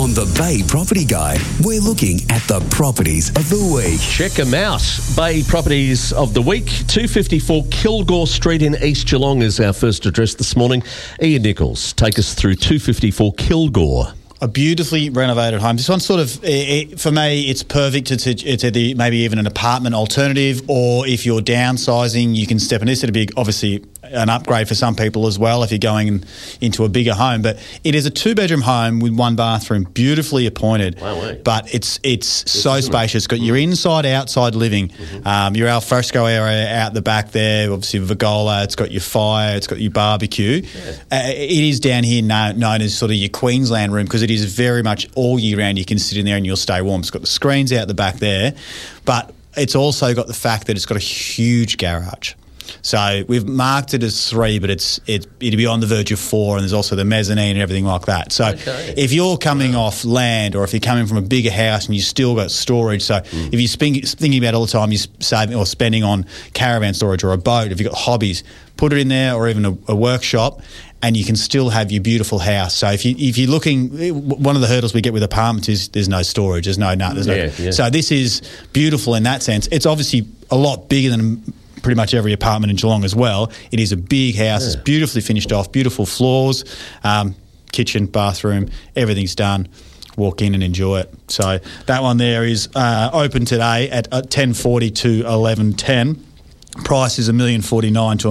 On the Bay Property Guide, we're looking at the properties of the week. Check them out. Bay Properties of the Week. 254 Kilgore Street in East Geelong is our first address this morning. Ian Nichols, take us through 254 Kilgore. A beautifully renovated home. This one's sort of, for me, it's perfect. It's maybe even an apartment alternative, or if you're downsizing, you can step in this. It'll be obviously an upgrade for some people as well if you're going into a bigger home. But it is a 2-bedroom home with 1 bathroom, beautifully appointed. Wow. But it's so spacious. It's got your inside-outside living, your al fresco area out the back there, obviously Vigola. It's got your fire. It's got your barbecue. Yeah. It is down here known as sort of your Queensland room because it is very much all year round. You can sit in there and you'll stay warm. It's got the screens out the back there, but it's also got the fact that it's got a huge garage. So we've marked it as 3, but it'd be on the verge of 4, and there's also the mezzanine and everything like that. So if you're coming off land, or if you're coming from a bigger house and you still got storage, so if you're thinking about all the time you're saving or spending on caravan storage or a boat, if you've got hobbies, put it in there, or even a workshop, and you can still have your beautiful house. So if you're looking, one of the hurdles we get with apartments is there's no storage, there's no. So this is beautiful in that sense. It's obviously a lot bigger than pretty much every apartment in Geelong as well. It is a big house. It's beautifully finished off, beautiful floors, kitchen, bathroom, everything's done. Walk in and enjoy it. So that one there is open today at 10:40 to 11:10. Price is $1,049,000 to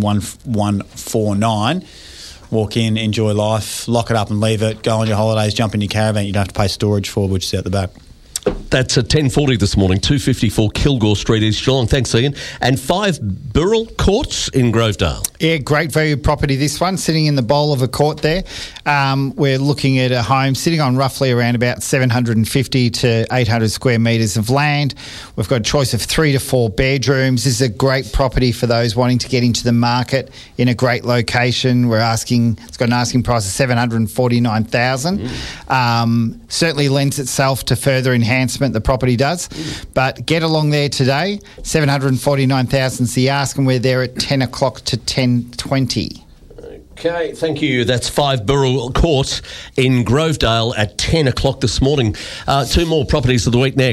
$1,149,000. Walk in, enjoy life, lock it up and leave it, go on your holidays, jump in your caravan. You don't have to pay storage for, which is out the back. That's at 10:40 this morning, 254 Kilgore Street, East Geelong. Thanks, Ian. And 5 Burrell Courts in Grovedale. Yeah, great value property, this one, sitting in the bowl of a court there. We're looking at a home sitting on roughly around about 750 to 800 square metres of land. We've got a choice of 3 to 4 bedrooms. This is a great property for those wanting to get into the market in a great location. It's got an asking price of $749,000. Certainly lends itself to further enhancement, the property does. But get along there today. $749,000 is the ask, and we're there at 10 o'clock to 10:20. Okay, thank you. That's 5 Burrell Court in Grovedale at 10 o'clock this morning. 2 more properties of the week next.